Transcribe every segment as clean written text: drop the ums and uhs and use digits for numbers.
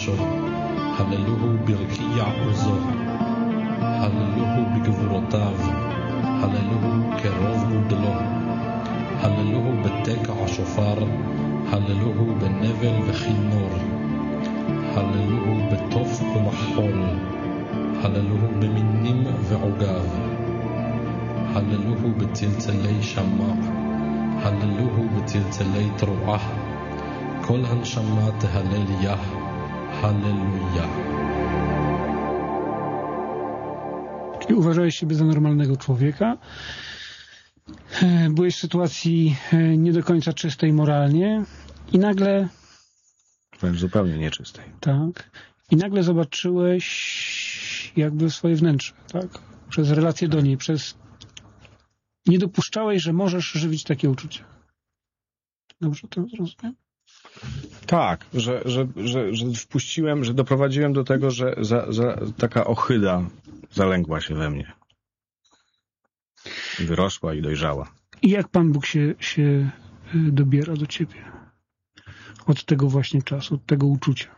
נפשו, הללוהו ברקיע עוזו, הללוהו בגבורותיו, הללוהו כרוב גודלו, הללוהו בתקע השופר, הללוהו בנבל וכינור, הללוהו בתוף ומחול, הללוהו במינים ועוגב, הללוהו בצלצלי שמע, הללוהו בצלצלי תרועה, כל הנשמה תהלל יה, halleluja. Czyli uważałeś siebie za normalnego człowieka, byłeś w sytuacji nie do końca czystej moralnie i nagle... Wręcz zupełnie nieczystej. Tak. I nagle zobaczyłeś jakby swoje wnętrze, tak? Przez relację do niej, nie dopuszczałeś, że możesz żywić takie uczucia. Dobrze to zrozumiałem? Tak, że wpuściłem, że doprowadziłem do tego, że taka ohyda zalęgła się we mnie. Wyrosła i dojrzała. I jak Pan Bóg się dobiera do ciebie? Od tego właśnie czasu, od tego uczucia.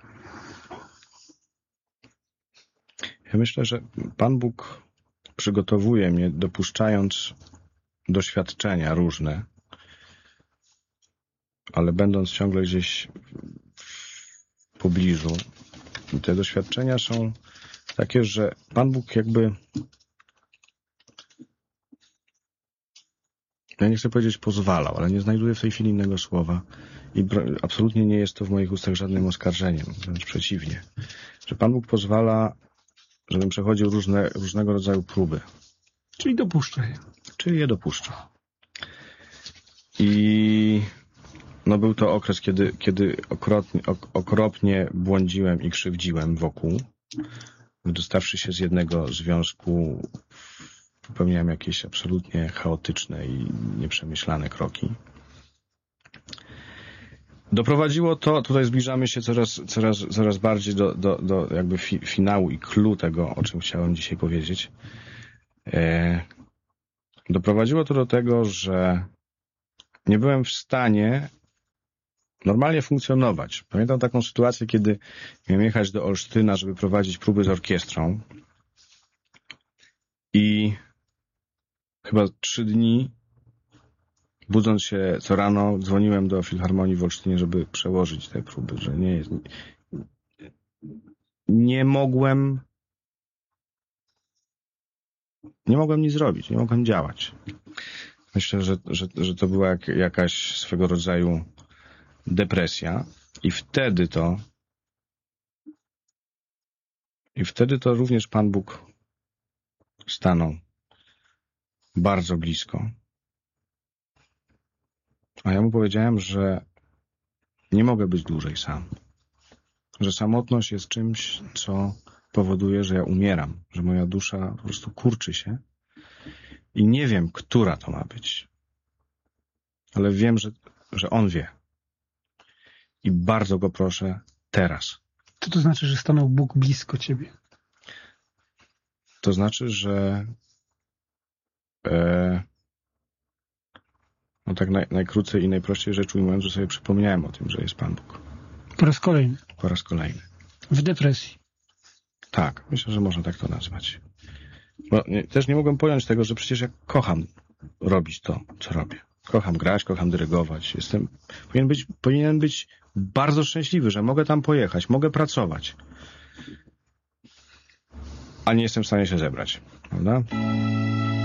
Ja myślę, że Pan Bóg przygotowuje mnie, dopuszczając doświadczenia różne, ale będąc ciągle gdzieś w pobliżu. I te doświadczenia są takie, że Pan Bóg jakby, ja nie chcę powiedzieć pozwalał, ale nie znajduję w tej chwili innego słowa i absolutnie nie jest to w moich ustach żadnym oskarżeniem, wręcz przeciwnie. Że Pan Bóg pozwala, żebym przechodził różnego rodzaju próby. Czyli dopuszcza je. Czyli je dopuszcza. I był to okres, kiedy okropnie błądziłem i krzywdziłem wokół. Wydostawszy się z jednego związku, popełniałem jakieś absolutnie chaotyczne i nieprzemyślane kroki. Doprowadziło to, tutaj zbliżamy się coraz bardziej do jakby finału i clou tego, o czym chciałem dzisiaj powiedzieć. Doprowadziło to do tego, że nie byłem w stanie normalnie funkcjonować. Pamiętam taką sytuację, kiedy miałem jechać do Olsztyna, żeby prowadzić próby z orkiestrą i chyba 3 dni, budząc się co rano, dzwoniłem do Filharmonii w Olsztynie, żeby przełożyć te próby, że nie mogłem nic zrobić, nie mogłem działać. Myślę, że to była jakaś swego rodzaju depresja i wtedy to również Pan Bóg stanął bardzo blisko. A ja mu powiedziałem, że nie mogę być dłużej sam. Że samotność jest czymś, co powoduje, że ja umieram, że moja dusza po prostu kurczy się i nie wiem, która to ma być. Ale wiem, że On wie. I bardzo Go proszę teraz. Co to znaczy, że stanął Bóg blisko ciebie? To znaczy, że tak najkrócej i najprościej rzecz ujmując, że sobie przypomniałem o tym, że jest Pan Bóg. Po raz kolejny. Po raz kolejny. W depresji. Tak, myślę, że można tak to nazwać. Bo też nie mogłem pojąć tego, że przecież ja kocham robić to, co robię. Kocham grać, kocham dyrygować. Powinien być bardzo szczęśliwy, że mogę tam pojechać, mogę pracować. A nie jestem w stanie się zebrać. Prawda?